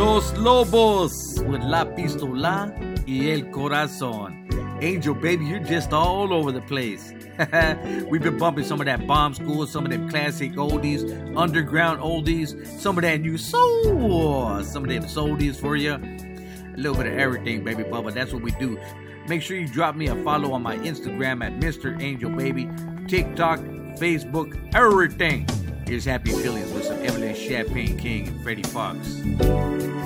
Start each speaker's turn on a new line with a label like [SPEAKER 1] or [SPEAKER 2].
[SPEAKER 1] Los Lobos with La Pistola y El Corazón. Angel, baby, you're just all over the place. We've been bumping some of that Bomb School, some of them classic oldies, underground oldies, some of that new soul, some of them soldies for you. A little bit of everything, baby Bubba. That's what we do. Make sure you drop me a follow on my Instagram at Mr. Angel Baby, TikTok, Facebook, everything. Here's Happy Feelings with some Evelyn Champagne King and Freddie Fox.